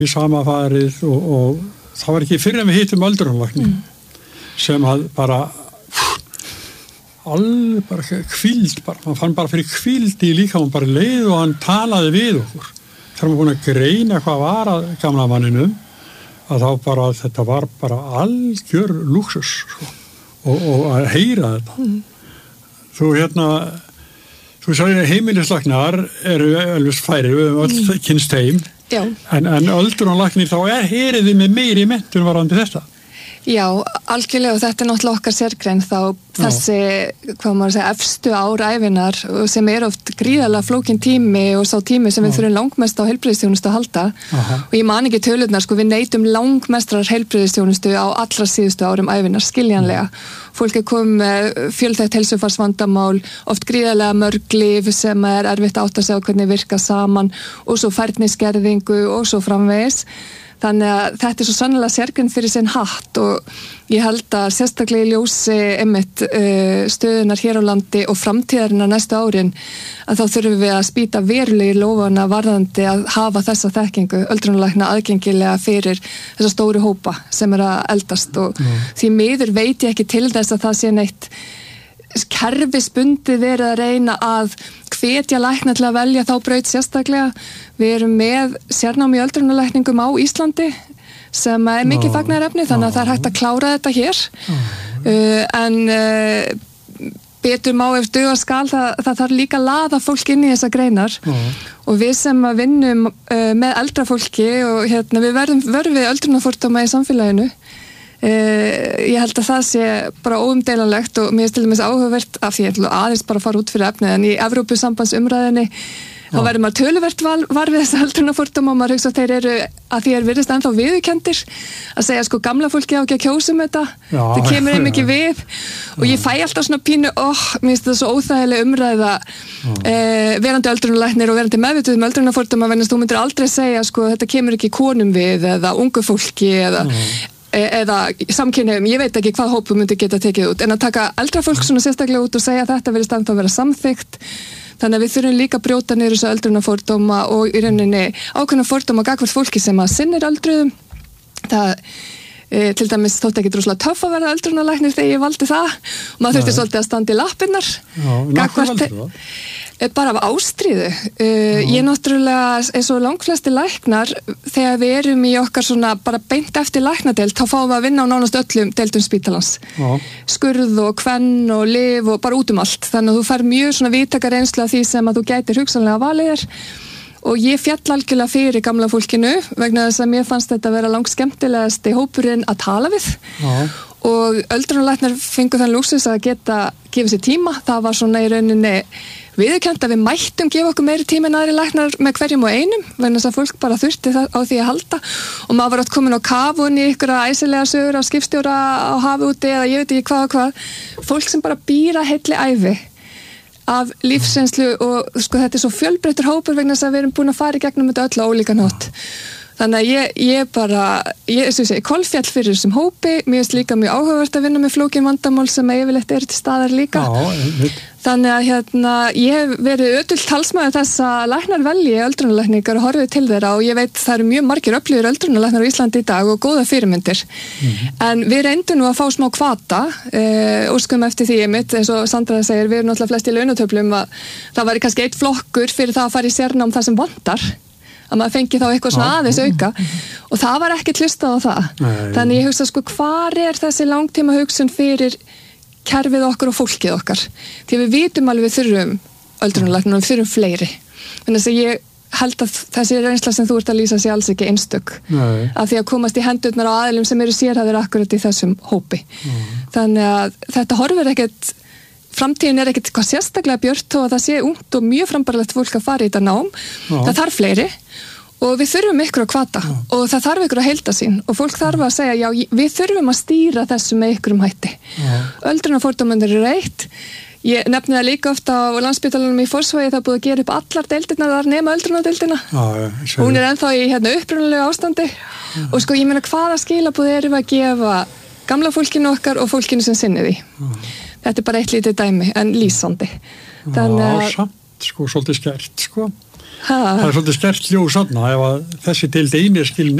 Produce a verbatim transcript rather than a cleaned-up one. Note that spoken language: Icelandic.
í sama farið og, og það var ekki fyrir en við hittum öldrunarlækni mm. sem að bara alveg bara hvíld bara, man fann bara fyrir hvíld í líka og bara leið og hann talaði við okkur þegar maður búin að greina hvað var að gamla manninum að þá bara þetta var bara algjör lúxus sko, og, og að heyra þetta mm. þú hérna þú sagði heimilislæknar eru alveg færi, við höfum öll mm. kynst heim Já. en, en öldrunarlæknir þá er heyriði með meiri menntun varandi þetta Já, algjörlega og þetta er náttúrulega okkar sérgrein þá þessi, hvað maður segja, efstu ár ævinar sem er oft gríðarlega flókin tími og sá tími sem við þurfum langmest á heilbrigðisþjónustu að halda Aha. og ég man ekki tölurnar, sko, við neytum langmestrar heilbrigðisþjónustu á allra síðustu árum ævinar, skiljanlega. Fólk er komið með fjölþætt heilsufarsvandamál, oft gríðarlega mörg lyf sem er erfitt að átta sig á hvernig virka saman og svo færniskerðingu og svo framvegis. Þannig að þetta er svo sannlega sérgrein fyrir sinn hatt og ég held að sérstaklega í ljósi einmitt uh, stöðunar hér á landi og framtíðarinnar næstu árin að þá þurfum við að spýta verulegi lófana varðandi að hafa þessa þekkingu öldrunarlækna aðgengilega fyrir þessa stóru hópa sem er að eldast og mm. því miður veit ég ekki til þess að það sé neitt kerfisbundið verið að reyna að hvetja lækna til að velja þá braut sérstaklega. Við erum með sérnám í öldrunarlækningum á Íslandi sem er mikið fagnaðarefni þannig að það er hægt að klára þetta hér uh, en uh, betur má ef duga skal það, það þarf líka að laða fólk inn í þessa greinar uh. og við sem að vinnum uh, með eldra fólki og hérna, við verðum verðum við öldrunarfordóma í samfélaginu Uh, ég held að það sé bara óumdeilanlegt og mér er til dæmis áhugavert af því ég ætla aðeins bara að fara út fyrir efnið en í Evrópusambandsumræðinni þá verður maður töluvert var, var við þessa öldrunarfordóma og maður hugsa að þeir eru að því er virðist ennþá viðurkenndir að segja sko gamla fólki á ekki að kjósa um þetta Já, það kemur þeim ekki við og ég fæ alltaf svona pínu oh, mér finnst það svo óþægileg umræða uh, verandi öldrunarlæknir og verandi meðvituð um öldrunarfordóma vegna þú myndir aldrei segja sko þetta kemur ekki konum við eða ungu fólki eða eða samkynhneigðum, ég veit ekki hvað hópu myndi geta tekið út, en að taka eldra fólk svona sérstaklega út og segja að þetta verið stand að vera samþykkt, þannig að við þurfum líka að brjóta niður þessu öldrunarfordóma og í rauninni ákveðna fordóma gagnvart fólki sem að sinnir öldruðum það e, til dæmis þótt ekki droslega töff að vera öldrunarlæknir þegar ég valdi það og maður þurfti svolítið að standa í lappirnar gagnvart bara af ástríðu. Uh, ég náttúrulega, eins og langflesti læknar, þegar við erum í okkar svona bara beint eftir læknadeild, þá fáum við að vinna á nánast öllum deildum spítalans. Já. Skurð og kvenn og lyf og bara út um allt. Þannig að þú fær mjög svona víðtæka reynslu af því sem að þú gætir hugsanlega valið þér. Og ég fjall algjörlega fyrir gamla fólkinu vegna þess að mér fannst þetta að vera langt skemmtilegasti hópurinn að tala við. Já. Og öldrunarlæknar fengu þann lúksus að geta gefið sér tíma. Það var svona í rauninni viðurkennt að við mættum gefa okkur meiri tíma en aðri læknar með hverjum og einum vegna þess að fólk bara þurfti á því að halda og maður var átt komin á kafun í ykkur æsilega sögur af skipstjóra á hafi úti eða ég veit ekki hvað og hvað fólk sem bara býra heilli ævi af lífsreynslu og sko þetta er svo fjölbreyttur hópur vegna þess að við erum búin að fara í gegnum þetta öll á ólíkan hátt. Þannig að ég, ég bara, ég sé, kolfjall fyrir þessum hópi, mér finnst líka mjög áhugavert að vinna með flókin vandamál sem yfirleitt eru til staðar líka. Já, þannig að hérna, ég hef verið ödult talsmaður þess að læknar velji öldrunarlækningar og horfið til þeirra og ég veit það eru mjög margir öflugir öldrunarlæknar á Íslandi í dag og góða fyrirmyndir. Mm-hmm. En við reyndum nú að fá smá hvata, eh, óskum eftir því einmitt, eins og Sandra segir, við erum náttúrulega flest í launatöflum að það væri kannski eitt flokkur fyrir það að fara í sérnám það sem vantar. Að maður fengi þá eitthvað svona aðeins auka og það var ekki hlustað á það. Nei. Þannig ég hugsa sko hvar er þessi langtíma hugsun fyrir kerfið okkar og fólkið okkar því við vitum alveg við þurfum öldrunarlækna og við þurfum fleiri þannig að ég held að þessi reynsla sem þú ert að lýsa sé alls ekki einstök Nei. Að því að komast í hendurnar á aðilum sem eru sérhæfðir akkurat í þessum hópi Nei. Þannig að þetta horfir ekkert framtíðin er ekkert hvað sérstaklega björt og að það sé ungt og mjög frambarlegt fólk að fara í þetta nám Já. Það þarf fleiri og við þurfum ykkur að hvata Já. Og það þarf ykkur að heilda sín og fólk þarf að segja já, við þurfum að stýra þessu með ykkur um hætti öldrunarfordómarnir eru eitt ég nefni það líka ofta á Landspítalanum í Fossvogi það er búið að gera upp allar deildirnar þar nema öldrunardeildina hún er ennþá í hérna, upprunalegu ástandi Já. Og sko ég meina hvaða skilaboð erum við að gefa gamla fólkinu okkar og fólkinu sem sinni því Já. Þetta er bara eitt lítið dæmi en lýsandi Þannig að Já, samt, sko, svolítið skert sko það er svolítið sterkt ljós þarna ef að þessi deild eini er skilin